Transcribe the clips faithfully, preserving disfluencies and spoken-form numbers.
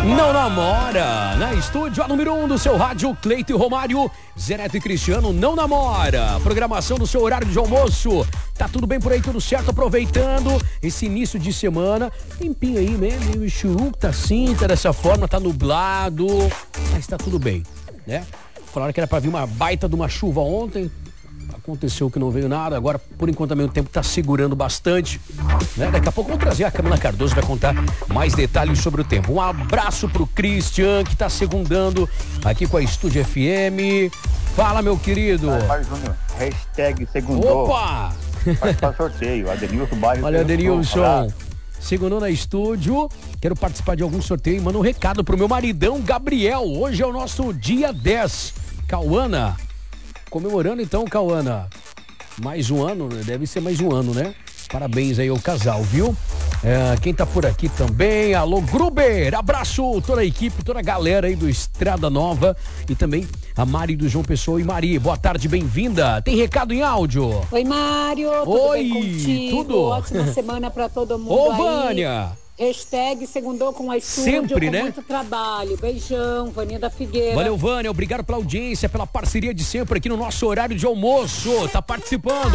Não namora. Na estúdio, a número um do seu rádio, Cleito e Romário. Zé Neto e Cristiano, não namora. Programação do seu horário de almoço. Tá tudo bem por aí, tudo certo? Aproveitando esse início de semana. Tempinho aí, meio churuco, tá assim, tá dessa forma, tá nublado. Mas tá tudo bem, né? Falaram que era pra vir uma baita de uma chuva ontem. Aconteceu que não veio nada. Agora, por enquanto, também o tempo tá segurando bastante, né? Daqui a pouco vamos trazer a Camila Cardoso, vai contar mais detalhes sobre o tempo. Um abraço pro Christian, que tá segundando aqui com a Estúdio F M. Fala, meu querido. Mário Júnior, hashtag segundou. Opa! Faz para sorteio, Adenilson Bairro. Olha, Adenilson. Segundou na estúdio. Quero participar de algum sorteio. Manda um recado pro meu maridão, Gabriel. Hoje é o nosso dia dez. Cauana. Comemorando então, Cauana, mais um ano, né? Deve ser mais um ano, né? Parabéns aí ao casal, viu? É, quem tá por aqui também, alô Gruber, abraço toda a equipe, toda a galera aí do Estrada Nova e também a Mari do João Pessoa. E Mari, boa tarde, bem-vinda. Tem recado em áudio? Oi, Mário, tudo Oi, bem contigo? tudo? Ótima semana pra todo mundo. Ô, aí. Vânia! Hashtag segundou com a estúdio, Sempre, com né? muito trabalho. Beijão, Vaninha da Figueira. Valeu, Vânia, obrigado pela audiência, pela parceria de sempre aqui no nosso horário de almoço. Tá participando.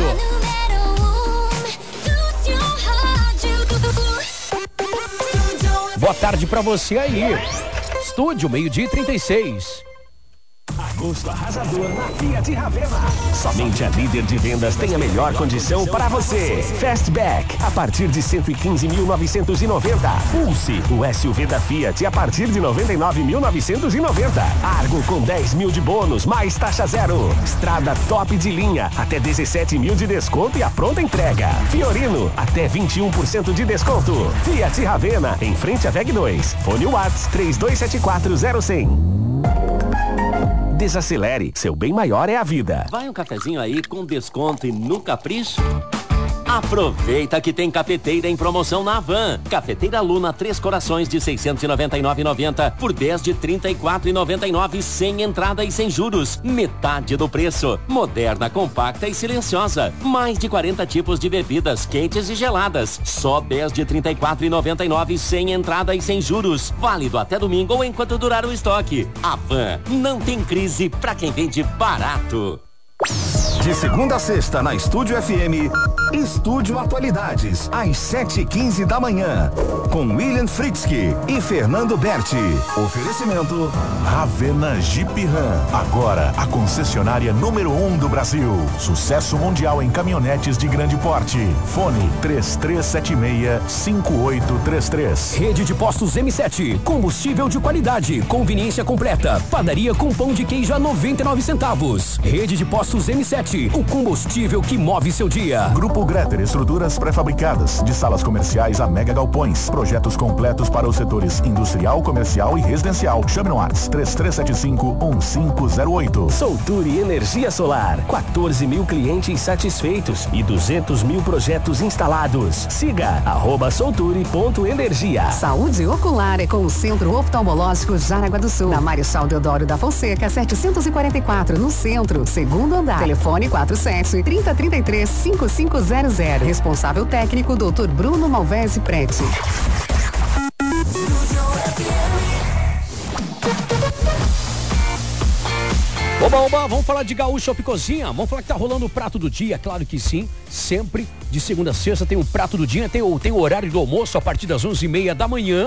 Boa tarde pra você aí. Estúdio, meio-dia e trinta e seis. Agosto arrasador na Fiat Ravena. Somente a líder de vendas tem a melhor condição para você. Fastback, a partir de cento e quinze mil novecentos e noventa. Pulse, o S U V da Fiat, a partir de noventa e nove mil novecentos e noventa. Argo com dez mil de bônus, mais taxa zero. Estrada top de linha, até dezessete mil de desconto e a pronta entrega. Fiorino, até vinte e um por cento de desconto. Fiat Ravena, em frente à V E G dois. Fone Whats três dois sete quatro zero zero zero. Desacelere, seu bem maior é a vida. Vai um cafezinho aí com desconto e no capricho? Aproveita que tem cafeteira em promoção na Havan. Cafeteira Luna Três Corações de seiscentos e noventa e nove reais e noventa centavos por dez de trinta e quatro reais e noventa e nove centavos sem entrada e sem juros. Metade do preço. Moderna, compacta e silenciosa. Mais de quarenta tipos de bebidas quentes e geladas. Só dez de trinta e quatro reais e noventa e nove centavos sem entrada e sem juros. Válido até domingo ou enquanto durar o estoque. Havan, não tem crise pra quem vende barato. De segunda a sexta na Estúdio F M, Estúdio Atualidades, às sete e quinze da manhã, com William Fritzky e Fernando Berti. Oferecimento Ravena Jeep Ram, agora a concessionária número um do Brasil. Sucesso mundial em caminhonetes de grande porte. Fone três três sete seis, cinco oito três três. Rede de postos M sete, combustível de qualidade, conveniência completa, padaria com pão de queijo a noventa e nove centavos. Rede de postos M sete, o combustível que move seu dia. Grupo Greter, estruturas pré-fabricadas, de salas comerciais a mega galpões. Projetos completos para os setores industrial, comercial e residencial. Chame no WhatsApp três três sete cinco, um cinco zero oito. Solture Energia Solar, quatorze mil clientes satisfeitos e duzentos mil projetos instalados. Siga arroba solture.energia. Saúde ocular é com o Centro Oftalmológico Jaraguá do Sul, na Marechal Deodoro da Fonseca, setecentos e quarenta e quatro, no centro, segundo andar. Telefone quatro sete, trinta, trinta e três, cinquenta e cinco zero zero. Responsável técnico, doutor Bruno Malvese Prete. Oba, oba, vamos falar de Gaúcho Shop Cozinha? Vamos falar que tá rolando o prato do dia? Claro que sim, sempre de segunda a sexta tem o prato do dia, tem o, tem o horário do almoço a partir das onze e meia da manhã.